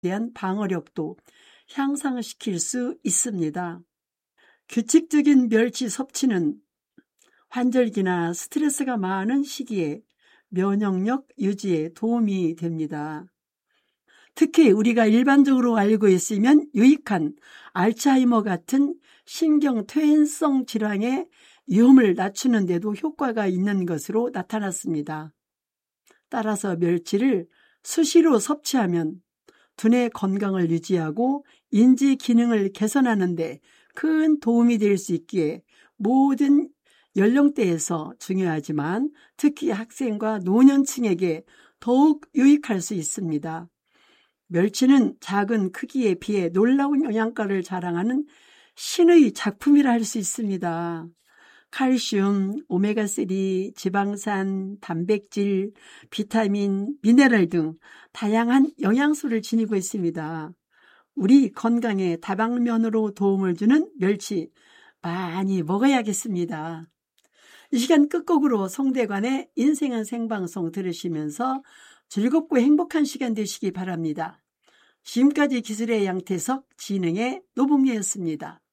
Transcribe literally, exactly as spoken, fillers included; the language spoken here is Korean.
대한 방어력도 향상시킬 수 있습니다. 규칙적인 멸치 섭취는 환절기나 스트레스가 많은 시기에 면역력 유지에 도움이 됩니다. 특히 우리가 일반적으로 알고 있으면 유익한 알츠하이머 같은 신경퇴행성 질환의 위험을 낮추는 데도 효과가 있는 것으로 나타났습니다. 따라서 멸치를 수시로 섭취하면 두뇌 건강을 유지하고 인지 기능을 개선하는 데 큰 도움이 될 수 있기에 모든 연령대에서 중요하지만 특히 학생과 노년층에게 더욱 유익할 수 있습니다. 멸치는 작은 크기에 비해 놀라운 영양가를 자랑하는 신의 작품이라 할 수 있습니다. 칼슘, 오메가삼, 지방산, 단백질, 비타민, 미네랄 등 다양한 영양소를 지니고 있습니다. 우리 건강에 다방면으로 도움을 주는 멸치 많이 먹어야겠습니다. 이 시간 끝곡으로 송대관의 인생은 생방송 들으시면서 즐겁고 행복한 시간 되시기 바랍니다. 지금까지 기술의 양태석, 진행의 노봉예였습니다.